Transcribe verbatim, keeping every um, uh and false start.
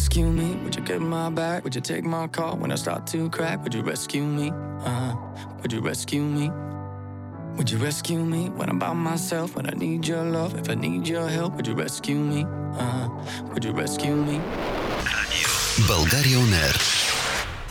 rescue me? Would you get my back? Would you take my call when I start to crack? Would you rescue me? Uh-huh. Would you rescue me? Would you rescue me when I'm by myself? When I need your love, if I need your help, would you rescue me? Uh-huh. Would you rescue me? Bulgaria On Air.